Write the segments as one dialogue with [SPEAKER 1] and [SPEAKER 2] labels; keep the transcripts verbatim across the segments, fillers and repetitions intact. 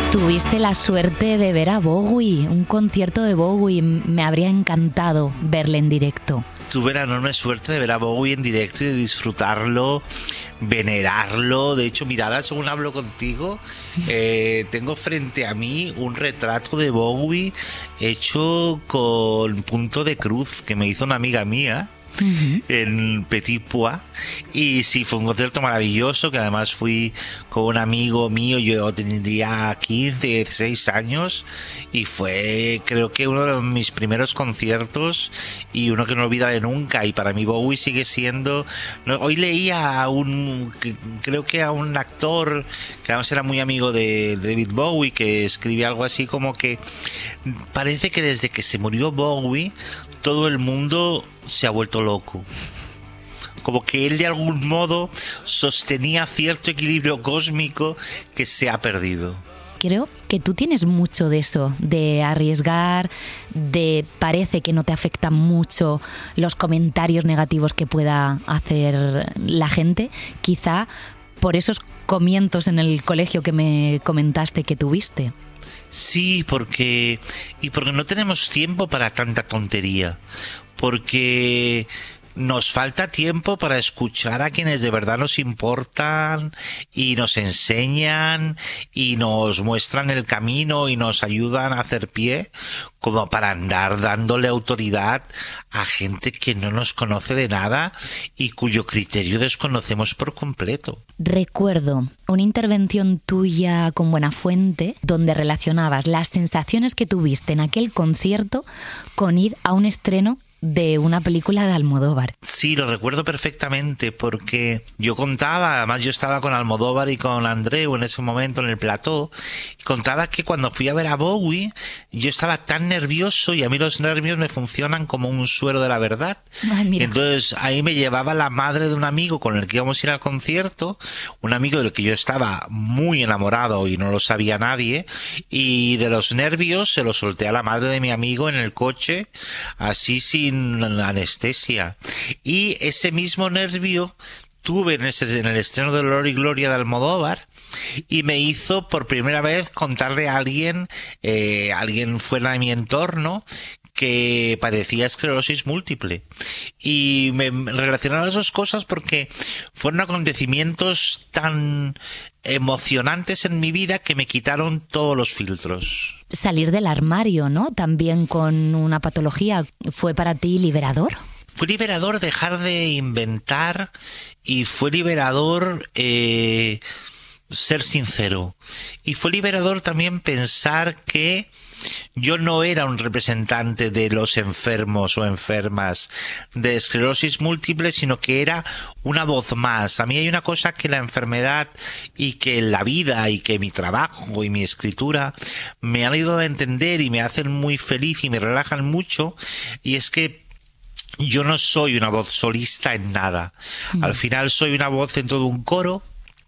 [SPEAKER 1] Tuviste la suerte de ver a Bowie, un concierto de Bowie. Me habría encantado verle en directo.
[SPEAKER 2] Tuve la enorme suerte de ver a Bowie en directo y de disfrutarlo, venerarlo. De hecho, mira, ahora según hablo contigo, eh, tengo frente a mí un retrato de Bowie hecho con punto de cruz que me hizo una amiga mía. Uh-huh. En Petit Pois, y sí, fue un concierto maravilloso, que además fui con un amigo mío. Yo tendría quince, dieciséis años, y fue, creo que uno de mis primeros conciertos y uno que no olvidaré nunca. Y para mí Bowie sigue siendo, no, hoy leía a un, creo que a un actor que además era muy amigo de, de David Bowie, que escribe algo así como que parece que desde que se murió Bowie todo el mundo se ha vuelto loco. Como que él de algún modo sostenía cierto equilibrio cósmico que se ha perdido.
[SPEAKER 1] Creo que tú tienes mucho de eso, de arriesgar, de parece que no te afectan mucho los comentarios negativos que pueda hacer la gente. Quizá por esos comienzos en el colegio que me comentaste que tuviste.
[SPEAKER 2] Sí, porque y porque no tenemos tiempo para tanta tontería, porque nos falta tiempo para escuchar a quienes de verdad nos importan y nos enseñan y nos muestran el camino y nos ayudan a hacer pie, como para andar dándole autoridad a gente que no nos conoce de nada y cuyo criterio desconocemos por completo.
[SPEAKER 1] Recuerdo una intervención tuya con Buenafuente donde relacionabas las sensaciones que tuviste en aquel concierto con ir a un estreno de una película de Almodóvar.
[SPEAKER 2] Sí, lo recuerdo perfectamente, porque yo contaba, además yo estaba con Almodóvar y con Andreu en ese momento en el plató, y contaba que cuando fui a ver a Bowie yo estaba tan nervioso, y a mí los nervios me funcionan como un suero de la verdad.
[SPEAKER 1] Ay, mira.
[SPEAKER 2] Y entonces ahí me llevaba la madre de un amigo con el que íbamos a ir al concierto, un amigo del que yo estaba muy enamorado y no lo sabía nadie, y de los nervios se lo solté a la madre de mi amigo en el coche, así sin anestesia. Y ese mismo nervio tuve en, ese, en el estreno de Dolor y Gloria de Almodóvar, y me hizo por primera vez contarle a alguien, eh, alguien fuera de mi entorno, que padecía esclerosis múltiple. Y me relacionaron esas cosas porque fueron acontecimientos tan emocionantes en mi vida que me quitaron todos los filtros.
[SPEAKER 1] Salir del armario, ¿no? También con una patología, ¿fue para ti liberador?
[SPEAKER 2] Fue liberador dejar de inventar, y fue liberador eh, ser sincero. Y fue liberador también pensar que yo no era un representante de los enfermos o enfermas de esclerosis múltiple, sino que era una voz más. A mí hay una cosa que la enfermedad y que la vida y que mi trabajo y mi escritura me han ayudado a entender y me hacen muy feliz y me relajan mucho, y es que yo no soy una voz solista en nada. Mm. Al final soy una voz dentro de un coro,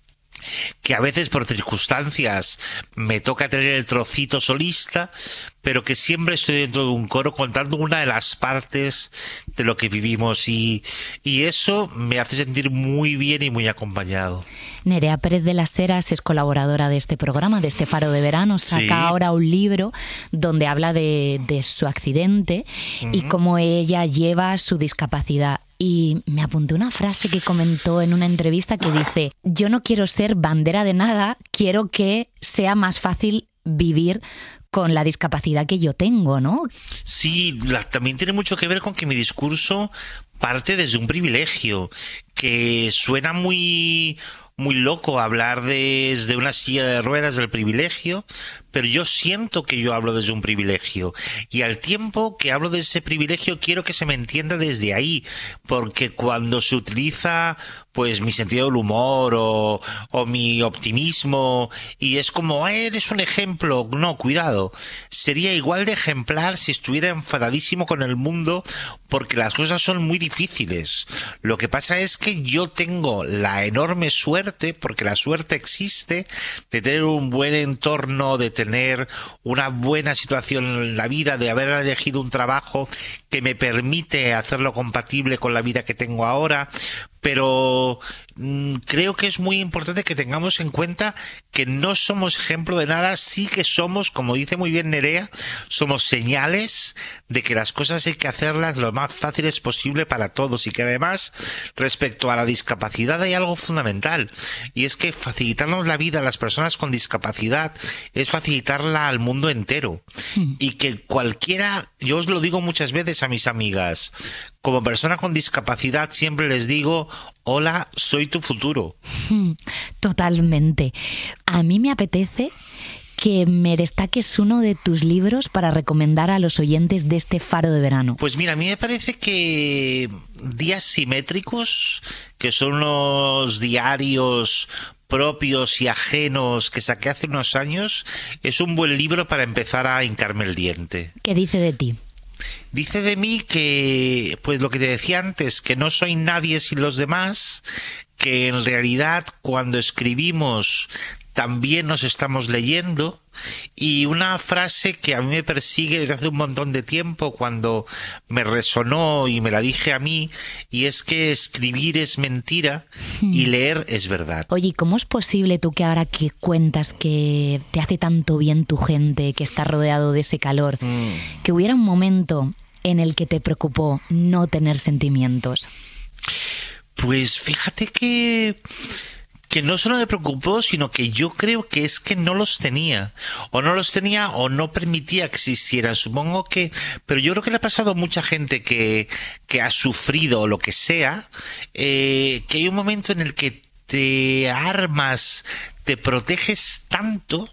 [SPEAKER 2] que a veces por circunstancias me toca tener el trocito solista, pero que siempre estoy dentro de un coro contando una de las partes de lo que vivimos, y, y eso me hace sentir muy bien y muy acompañado.
[SPEAKER 1] Nerea Pérez de las Heras es colaboradora de este programa, de este Faro de Verano. Saca sí. ahora un libro donde habla de, de su accidente uh-huh. y cómo ella lleva su discapacidad. Y me apunté una frase que comentó en una entrevista que dice: yo no quiero ser bandera de nada, quiero que sea más fácil vivir con la discapacidad que yo tengo, ¿no?
[SPEAKER 2] Sí, la, también tiene mucho que ver con que mi discurso parte desde un privilegio, que suena muy... muy loco hablar desde una silla de ruedas del privilegio, pero yo siento que yo hablo desde un privilegio, y al tiempo que hablo de ese privilegio quiero que se me entienda desde ahí, porque cuando se utiliza pues mi sentido del humor o, o mi optimismo y es como ah, eres un ejemplo, no, cuidado, sería igual de ejemplar si estuviera enfadadísimo con el mundo, porque las cosas son muy difíciles. Lo que pasa es que yo tengo la enorme suerte, porque la suerte existe, de tener un buen entorno, de tener una buena situación en la vida, de haber elegido un trabajo que me permite hacerlo compatible con la vida que tengo ahora, pero mmm, creo que es muy importante que tengamos en cuenta que no somos ejemplo de nada, sí que somos, como dice muy bien Nerea, somos señales de que las cosas hay que hacerlas lo más fáciles posible para todos, y que además, respecto a la discapacidad, hay algo fundamental, y es que facilitarnos la vida a las personas con discapacidad es facilitarla al mundo entero. Mm. Y que cualquiera, yo os lo digo muchas veces a mis amigas, como persona con discapacidad siempre les digo, hola, soy tu futuro.
[SPEAKER 1] Totalmente. A mí me apetece que me destaques uno de tus libros para recomendar a los oyentes de este Faro de Verano.
[SPEAKER 2] Pues mira, a mí me parece que Días Simétricos, que son los diarios propios y ajenos que saqué hace unos años, es un buen libro para empezar a hincarme el diente.
[SPEAKER 1] ¿Qué dice de ti?
[SPEAKER 2] Dice de mí que, pues lo que te decía antes, que no soy nadie sin los demás, que en realidad cuando escribimos también nos estamos leyendo, y una frase que a mí me persigue desde hace un montón de tiempo cuando me resonó y me la dije a mí, y es que escribir es mentira y leer es verdad.
[SPEAKER 1] Oye, ¿cómo es posible tú que ahora que cuentas que te hace tanto bien tu gente, que estás rodeado de ese calor, mm. que hubiera un momento en el que te preocupó no tener sentimientos?
[SPEAKER 2] Pues fíjate que... que no solo me preocupó, sino que yo creo que es que no los tenía. O no los tenía o no permitía que existieran. Supongo que... Pero yo creo que le ha pasado a mucha gente que, que ha sufrido o lo que sea, eh, que hay un momento en el que te armas, te proteges tanto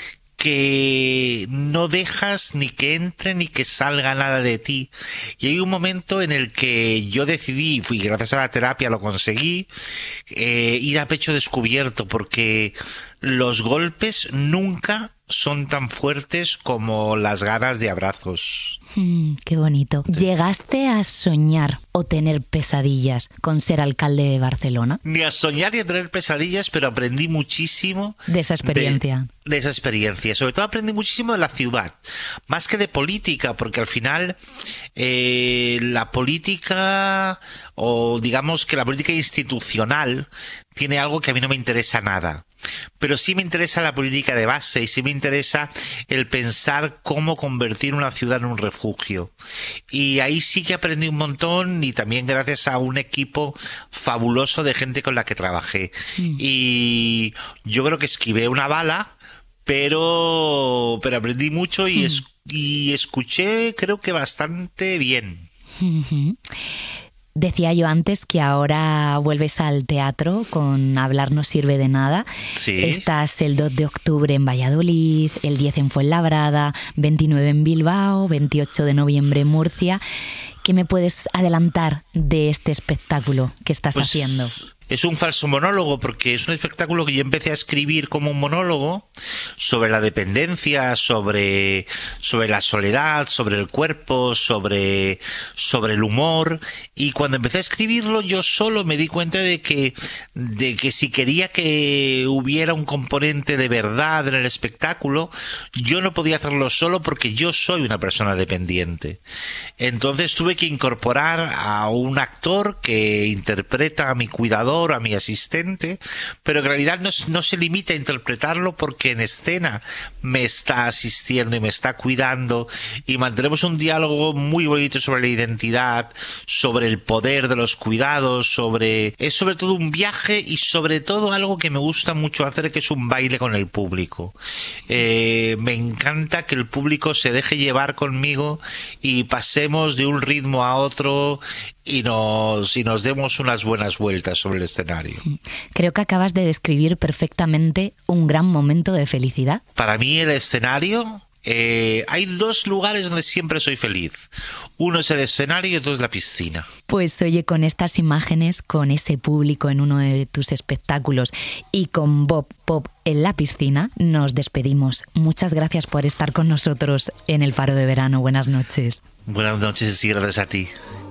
[SPEAKER 2] que no dejas ni que entre ni que salga nada de ti. Y hay un momento en el que yo decidí, fui gracias a la terapia lo conseguí, eh, ir a pecho descubierto, porque los golpes nunca son tan fuertes como las ganas de abrazos.
[SPEAKER 1] Mm, qué bonito. Sí. ¿Llegaste a soñar o tener pesadillas con ser alcalde de Barcelona?
[SPEAKER 2] Ni a soñar ni a tener pesadillas, pero aprendí muchísimo
[SPEAKER 1] de esa experiencia.
[SPEAKER 2] De, de esa experiencia. Sobre todo aprendí muchísimo de la ciudad, más que de política, porque al final eh, la política, o digamos que la política institucional, tiene algo que a mí no me interesa nada. Pero sí me interesa la política de base, y sí me interesa el pensar cómo convertir una ciudad en un refugio. Y ahí sí que aprendí un montón, y también gracias a un equipo fabuloso de gente con la que trabajé. Mm. Y yo creo que esquivé una bala, pero, pero aprendí mucho y, mm. es, y escuché creo que bastante bien.
[SPEAKER 1] Mm-hmm. Decía yo antes que ahora vuelves al teatro con Hablar no sirve de nada.
[SPEAKER 2] Sí.
[SPEAKER 1] Estás el dos de octubre en Valladolid, el diez en Fuenlabrada, veintinueve en Bilbao, veintiocho de noviembre en Murcia. ¿Qué me puedes adelantar de este espectáculo que estás
[SPEAKER 2] pues...
[SPEAKER 1] haciendo?
[SPEAKER 2] Es un falso monólogo, porque es un espectáculo que yo empecé a escribir como un monólogo sobre la dependencia, sobre, sobre la soledad, sobre el cuerpo, sobre, sobre el humor. Y cuando empecé a escribirlo yo solo me di cuenta de que, de que si quería que hubiera un componente de verdad en el espectáculo, yo no podía hacerlo solo, porque yo soy una persona dependiente. Entonces tuve que incorporar a un actor que interpreta a mi cuidador, a mi asistente, pero en realidad no, no se limita a interpretarlo, porque en escena me está asistiendo y me está cuidando, y mantenemos un diálogo muy bonito sobre la identidad, sobre el poder de los cuidados, sobre... es sobre todo un viaje, y sobre todo algo que me gusta mucho hacer, que es un baile con el público. Eh, me encanta que el público se deje llevar conmigo y pasemos de un ritmo a otro y nos, y nos demos unas buenas vueltas sobre el escenario.
[SPEAKER 1] Creo que acabas de describir perfectamente un gran momento de felicidad.
[SPEAKER 2] Para mí el escenario... Eh, hay dos lugares donde siempre soy feliz. Uno es el escenario y otro es la piscina.
[SPEAKER 1] Pues oye, con estas imágenes, con ese público en uno de tus espectáculos y con Bob Pop en la piscina, nos despedimos. Muchas gracias por estar con nosotros en el Faro de Verano. Buenas noches.
[SPEAKER 2] Buenas noches y gracias a ti.